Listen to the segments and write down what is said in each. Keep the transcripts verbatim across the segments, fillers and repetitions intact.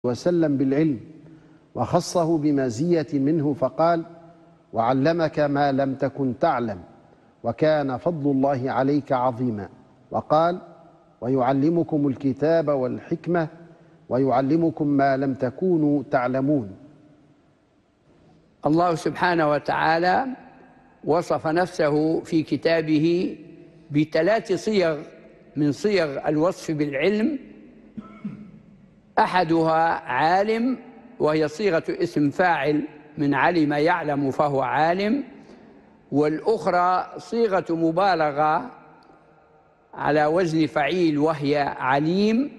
وسلم بالعلم، وخصه بمزية منه فقال: وعلمك ما لم تكن تعلم وكان فضل الله عليك عظيما. وقال: ويعلمكم الكتاب والحكمة ويعلمكم ما لم تكونوا تعلمون. الله سبحانه وتعالى وصف نفسه في كتابه بثلاث صيغ من صيغ الوصف بالعلم. أحدها عالم، وهي صيغة اسم فاعل من علم يعلم فهو عالم، والأخرى صيغة مبالغة على وزن فعيل وهي عليم،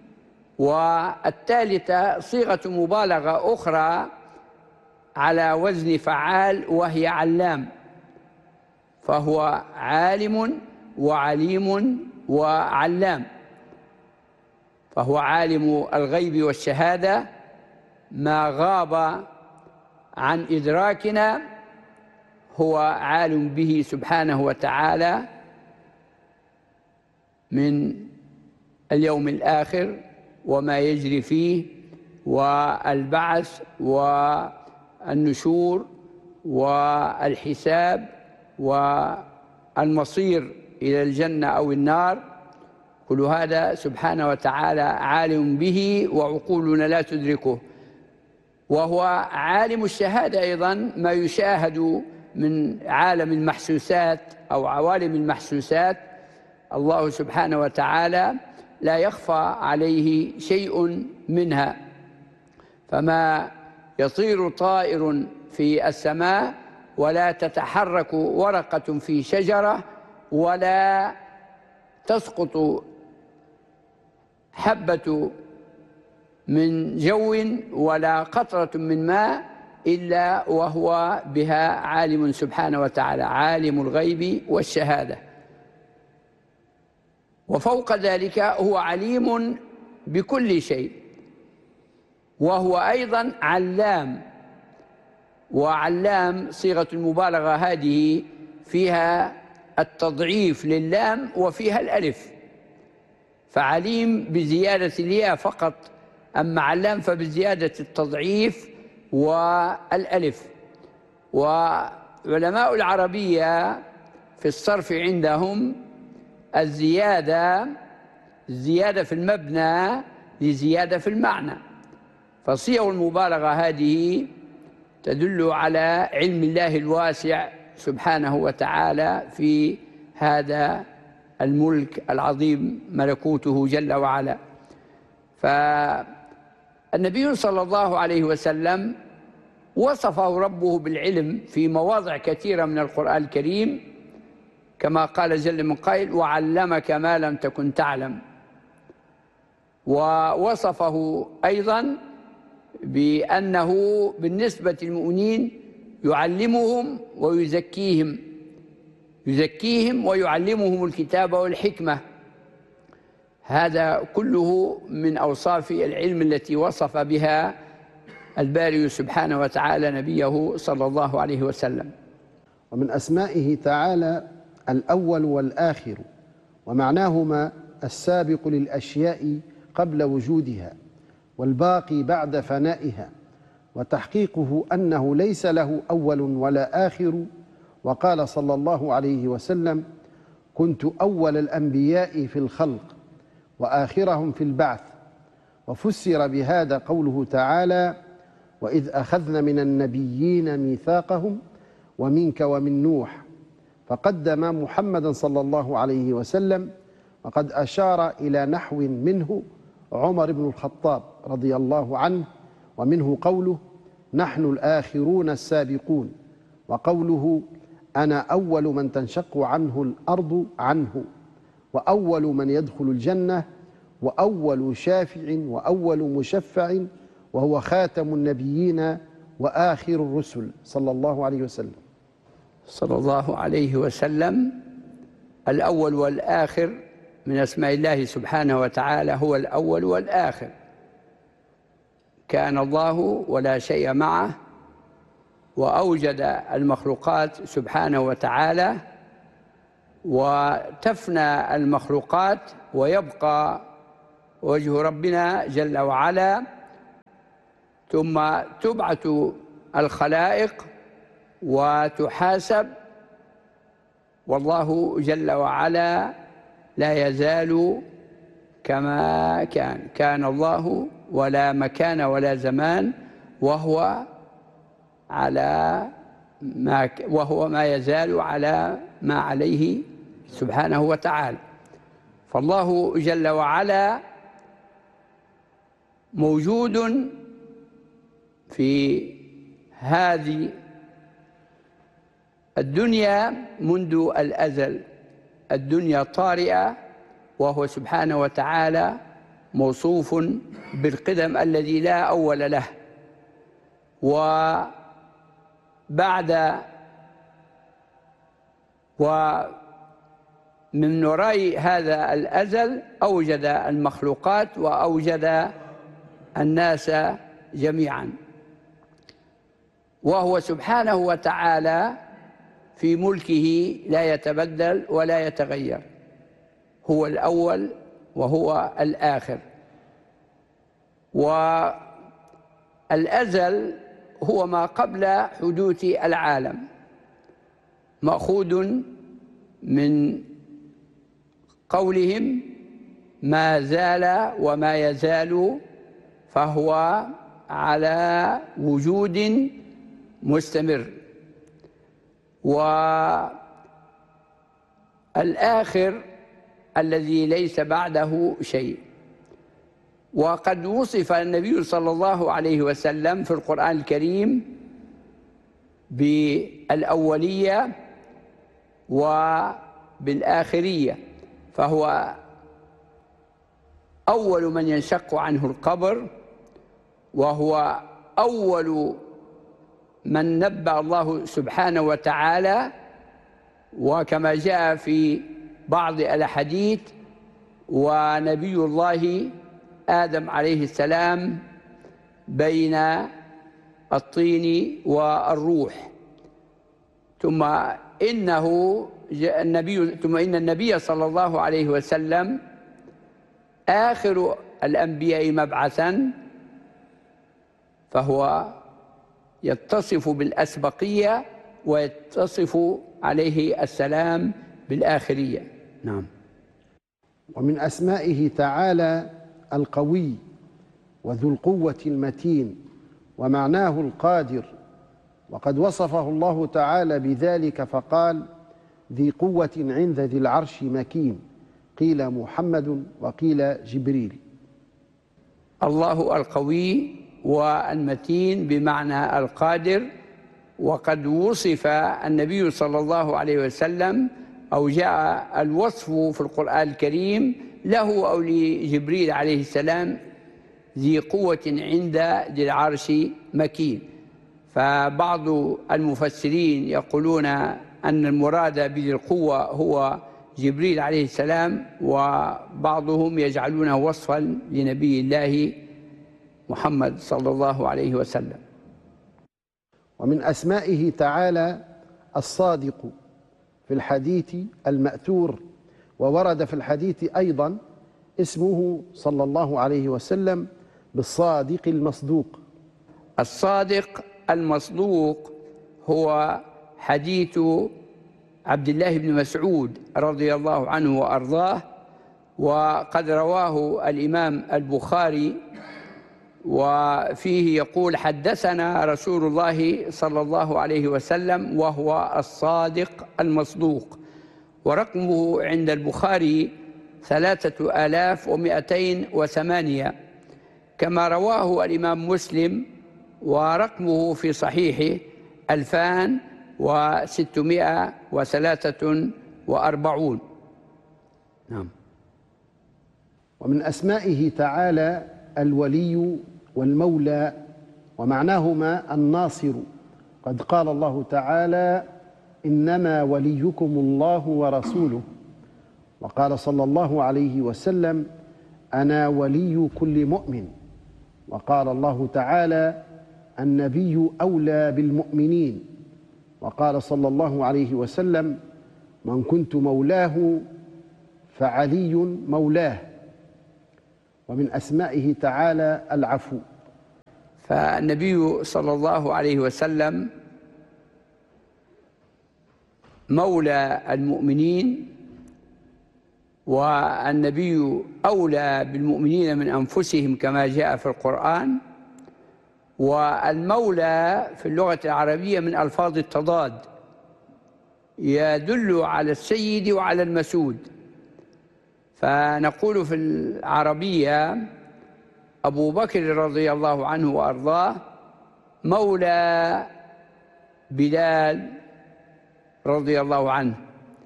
والثالثة صيغة مبالغة أخرى على وزن فعال وهي علام، فهو عالم وعليم وعلام. فهو عالم الغيب والشهادة، ما غاب عن إدراكنا هو عالم به سبحانه وتعالى من اليوم الآخر وما يجري فيه، والبعث والنشور والحساب والمصير إلى الجنة أو النار. كل هذا سبحانه وتعالى عالم به وعقولنا لا تدركه. وهو عالم الشهادة أيضا، ما يشاهد من عالم المحسوسات أو عوالم المحسوسات. الله سبحانه وتعالى لا يخفى عليه شيء منها، فما يطير طائر في السماء ولا تتحرك ورقة في شجرة ولا تسقط حبة من جو ولا قطرة من ماء إلا وهو بها عالم سبحانه وتعالى، عالم الغيب والشهادة. وفوق ذلك هو عليم بكل شيء، وهو أيضا علام. وعلام صيغة المبالغة هذه فيها التضعيف للام وفيها الألف، فعليم بزيادة الياء فقط، أما علام فبزيادة التضعيف والألف. وعلماء العربية في الصرف عندهم الزيادة الزيادة في المبنى لزيادة في المعنى، فصيغ المبالغة هذه تدل على علم الله الواسع سبحانه وتعالى في هذا الملك العظيم ملكوته جل وعلا. فالنبي صلى الله عليه وسلم وصفه ربه بالعلم في مواضع كثيرة من القرآن الكريم، كما قال جل من قائل: وعلمك ما لم تكن تعلم. ووصفه أيضا بأنه بالنسبة للمؤمنين يعلمهم ويزكيهم يزكيهم ويعلمهم الكتاب والحكمة. هذا كله من أوصاف العلم التي وصف بها الباري سبحانه وتعالى نبيه صلى الله عليه وسلم. ومن أسمائه تعالى الأول والآخر، ومعناهما السابق للأشياء قبل وجودها والباقي بعد فنائها، وتحقيقه أنه ليس له أول ولا آخر. وقال صلى الله عليه وسلم: كنت أول الأنبياء في الخلق وآخرهم في البعث. وفسر بهذا قوله تعالى: وإذ أخذنا من النبيين ميثاقهم ومنك ومن نوح، فقدم محمدا صلى الله عليه وسلم، وقد أشار إلى نحو منه عمر بن الخطاب رضي الله عنه، ومنه قوله: نحن الآخرون السابقون، وقوله: أنا أول من تنشق عنه الأرض عنه، وأول من يدخل الجنة، وأول شافع وأول مشفع، وهو خاتم النبيين وآخر الرسل صلى الله عليه وسلم. صلى الله عليه وسلم. الأول والآخر من أسماء الله سبحانه وتعالى، هو الأول والآخر. كان الله ولا شيء معه، وأوجد المخلوقات سبحانه وتعالى، وتفنى المخلوقات ويبقى وجه ربنا جل وعلا. ثم تبعث الخلائق وتحاسب، والله جل وعلا لا يزال كما كان كان الله ولا مكان ولا زمان، وهو على ما وهو ما يزال على ما عليه سبحانه وتعالى. فالله جل وعلا موجود في هذه الدنيا منذ الأزل. الدنيا طارئة، وهو سبحانه وتعالى موصوف بالقدم الذي لا أول له. وبعد ومن وراء هذا الأزل أوجد المخلوقات وأوجد الناس جميعا، وهو سبحانه وتعالى في ملكه لا يتبدل ولا يتغير، هو الأول وهو الآخر. والأزل هو ما قبل حدوث العالم، مأخوذ من قولهم ما زال وما يزال، فهو على وجود مستمر. والآخر الذي ليس بعده شيء. وقد وصف النبي صلى الله عليه وسلم في القرآن الكريم بالأولية وبالآخرية، فهو أول من ينشق عنه القبر، وهو أول من نبأ الله سبحانه وتعالى، وكما جاء في بعض الأحاديث ونبي الله آدم عليه السلام بين الطين والروح. ثم إنه النبي ثم إن النبي صلى الله عليه وسلم آخر الأنبياء مبعثا، فهو يتصف بالأسبقية ويتصف عليه السلام بالآخرية. نعم. ومن أسمائه تعالى القوي وذو القوة المتين، ومعناه القادر، وقد وصفه الله تعالى بذلك فقال ذي قوة عند ذي العرش مكين، قيل محمد وقيل جبريل. الله القوي والمتين بمعنى القادر. وقد وصف النبي صلى الله عليه وسلم أو جاء الوصف في القرآن الكريم له أو لجبريل عليه السلام ذي قوة عند ذي العرش مكين. فبعض المفسرين يقولون أن المراد بذي القوة هو جبريل عليه السلام، وبعضهم يجعلونه وصفا لنبي الله محمد صلى الله عليه وسلم. ومن أسمائه تعالى الصادق في الحديث المأثور، وورد في الحديث أيضا اسمه صلى الله عليه وسلم بالصادق المصدوق. الصادق المصدوق هو حديث عبد الله بن مسعود رضي الله عنه وأرضاه، وقد رواه الإمام البخاري، وفيه يقول حدثنا رسول الله صلى الله عليه وسلم وهو الصادق المصدوق، ورقمه عند البخاري ثلاثة آلاف ومئتين وثمانية، كما رواه الإمام مسلم، ورقمه في صحيحه ألفان وستمائة وثلاثة وأربعون. نعم. ومن أسمائه تعالى الولي والمولى، ومعناهما الناصر. قد قال الله تعالى إنما وليكم الله ورسوله، وقال صلى الله عليه وسلم أنا ولي كل مؤمن، وقال الله تعالى النبي أولى بالمؤمنين، وقال صلى الله عليه وسلم من كنت مولاه فعلي مولاه. ومن أسمائه تعالى العفو. فالنبي صلى الله عليه وسلم مولى المؤمنين، والنبي أولى بالمؤمنين من أنفسهم كما جاء في القرآن. والمولى في اللغة العربية من ألفاظ التضاد، يدل على السيد وعلى المسود. فنقول في العربية أبو بكر رضي الله عنه وأرضاه مولى بلال رضي الله عنه،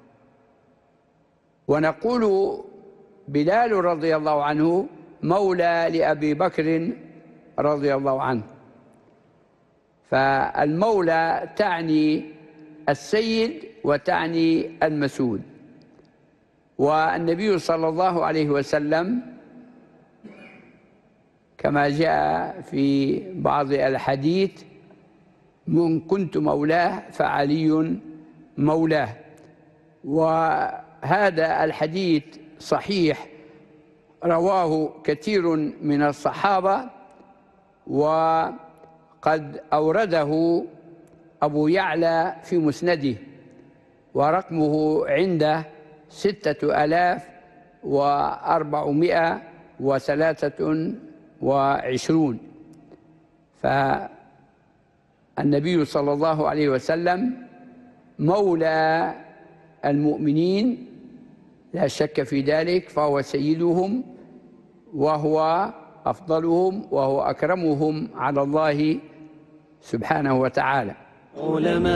ونقول بلال رضي الله عنه مولى لأبي بكر رضي الله عنه. فالمولى تعني السيد وتعني المسود. والنبي صلى الله عليه وسلم كما جاء في بعض الحديث: من كنت مولاه فعلي مولاه. وهذا الحديث صحيح، رواه كثير من الصحابة، وقد أورده أبو يعلى في مسنده، ورقمه عنده ستة آلاف وأربعمائة وثلاثة وعشرون. فالنبي صلى الله عليه وسلم مولى المؤمنين لا شك في ذلك، فهو سيدهم وهو أفضلهم وهو أكرمهم على الله سبحانه وتعالى.